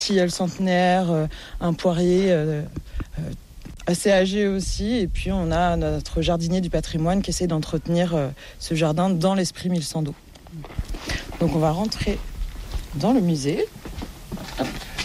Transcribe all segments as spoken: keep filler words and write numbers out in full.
Tilleul centenaire, euh, un poirier euh, euh, assez âgé aussi. Et puis on a notre jardinier du patrimoine qui essaie d'entretenir euh, ce jardin dans l'esprit mille cent deux. Donc on va rentrer dans le musée. Hop.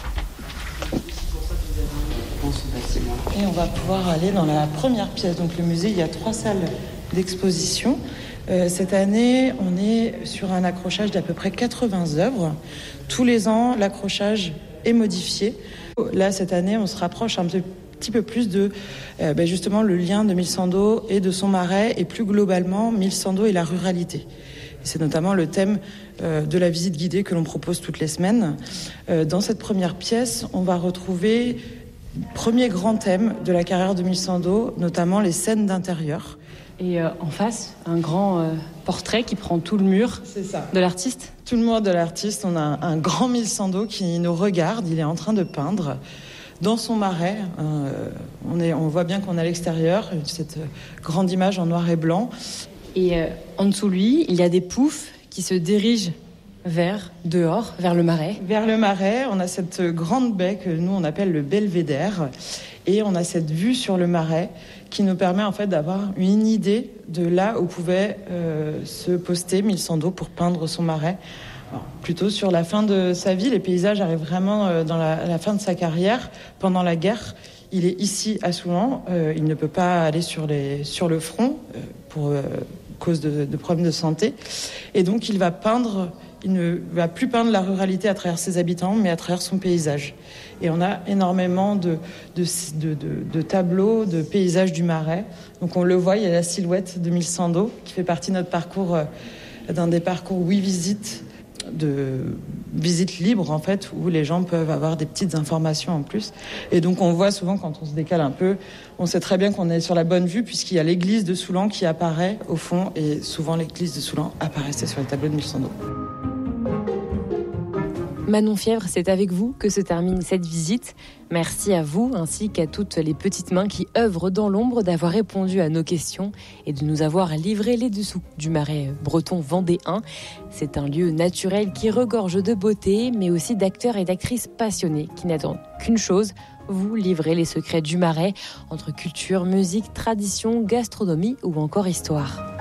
Et on va pouvoir aller dans la première pièce. Donc le musée, il y a trois salles d'exposition. Euh, cette année, on est sur un accrochage d'à peu près quatre-vingts œuvres. Tous les ans, l'accrochage est modifié. Là, cette année, on se rapproche un petit peu plus de euh, ben justement le lien de mille cent deux et de son marais, et plus globalement, mille cent deux et la ruralité. Et c'est notamment le thème euh, de la visite guidée que l'on propose toutes les semaines. Euh, dans cette première pièce, on va retrouver premier grand thème de la carrière de mille cent deux, notamment les scènes d'intérieur. Et euh, en face, un grand euh, portrait qui prend tout le mur C'est ça. De l'artiste. Tout le mur de l'artiste. On a un, un grand mille cent deux qui nous regarde. Il est en train de peindre dans son marais. Euh, on, est, on voit bien qu'on est à l'extérieur, cette grande image en noir et blanc. Et euh, en dessous de lui, il y a des poufs qui se dirigent vers dehors, vers le marais. Vers le marais, on a cette grande baie que nous on appelle le belvédère, et on a cette vue sur le marais qui nous permet en fait d'avoir une idée de là où pouvait euh, se poster mille cent deux pour peindre son marais. Alors, plutôt sur la fin de sa vie, les paysages arrivent vraiment euh, dans la, la fin de sa carrière. Pendant la guerre, il est ici à Soulan, euh, il ne peut pas aller sur, les, sur le front euh, pour euh, cause de, de problèmes de santé, et donc il va peindre. Il ne va plus peindre la ruralité à travers ses habitants, mais à travers son paysage. Et on a énormément de, de, de, de, de tableaux, de paysages du Marais. Donc on le voit, il y a la silhouette de mille cent deux qui fait partie de notre parcours, d'un des parcours oui visites, de visite libre en fait, où les gens peuvent avoir des petites informations en plus. Et donc on voit souvent quand on se décale un peu, on sait très bien qu'on est sur la bonne vue puisqu'il y a l'église de Soulan qui apparaît au fond, et souvent l'église de Soulan apparaissait sur les tableaux de mille cent deux. Manon Fièvre, c'est avec vous que se termine cette visite. Merci à vous ainsi qu'à toutes les petites mains qui œuvrent dans l'ombre d'avoir répondu à nos questions et de nous avoir livré les dessous du marais breton vendéen. C'est un lieu naturel qui regorge de beauté, mais aussi d'acteurs et d'actrices passionnés qui n'attendent qu'une chose, vous livrer les secrets du marais entre culture, musique, tradition, gastronomie ou encore histoire.